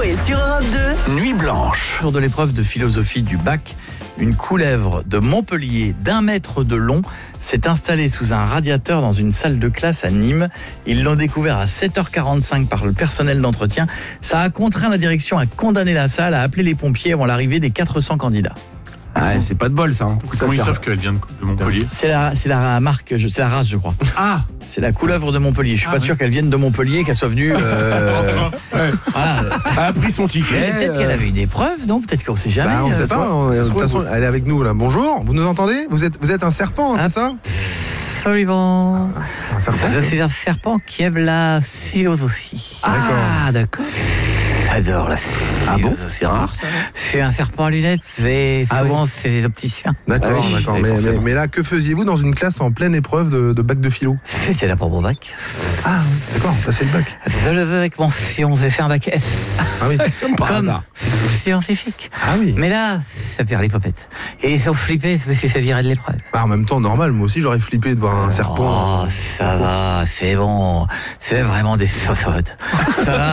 Coé sur Europe 2. Nuit blanche. Jour de l'épreuve de philosophie du bac, une couleuvre de Montpellier d'1 mètre de long s'est installée sous un radiateur dans une salle de classe à Nîmes. Ils l'ont découvert à 7h45 par le personnel d'entretien. Ça a contraint la direction à condamner la salle, à appeler les pompiers avant l'arrivée des 400 candidats. Ah, c'est pas de bol ça. Comment ils savent qu'elle vient de Montpellier? C'est la marque, c'est la race, je crois. Ah, C'est la couleuvre de Montpellier. Je suis pas sûr qu'elle vienne de Montpellier, qu'elle soit venue. Voilà. elle a pris son ticket. Mais peut-être qu'elle avait une épreuve, non? Peut-être qu'on sait jamais. On sait pas. De toute façon, elle est avec nous là. Bonjour, vous nous entendez? Vous êtes un serpent, c'est ça? Absolument. Un serpent? Je suis un serpent qui aime la philosophie. Ah, d'accord. J'adore la philosophie. Ah bon? C'est rare ça. Je suis un serpent à lunettes, mais souvent c'est les opticiens. D'accord, Ah oui, d'accord. forcément. Mais là, que faisiez-vous dans une classe en pleine épreuve de bac de philo? C'était là pour mon bac. Ah, d'accord, passez le bac. Je le veux avec mon fion, j'ai fait un bac S. Ah oui. Par Comme hasard. scientifique. Ah oui. Mais là, ça perd les popettes. Et ils ont flippé, je me suis fait virer de l'épreuve. En même temps, normal, moi aussi j'aurais flippé de voir un serpent. Oh, ça va, c'est bon. C'est vraiment des sosotes. Ça va.